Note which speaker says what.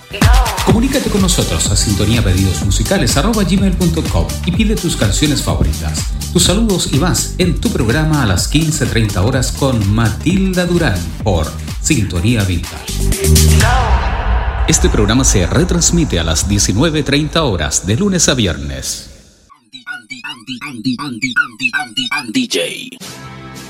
Speaker 1: Comunícate con nosotros a sintoniapedidosmusicales@gmail.com y pide tus canciones favoritas, tus saludos y más en tu programa a las 15:30 horas con Matilda Durán por Sintonía Vintage. Este programa se retransmite a las 19:30 horas de lunes a viernes. DJ.